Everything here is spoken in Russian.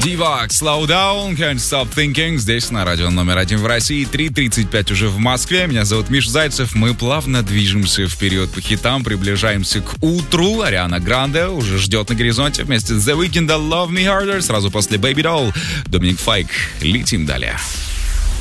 Divox, Slow Down, Can't Stop Thinking. Здесь на радио номер 1 в России. 3:35 уже в Москве. Меня зовут Миша Зайцев. Мы плавно движемся вперед по хитам, приближаемся к утру. Ариана Гранде уже ждет на горизонте вместе с The Weeknd, Love Me Harder. Сразу после Baby Doll, Доминик Файк. Летим далее.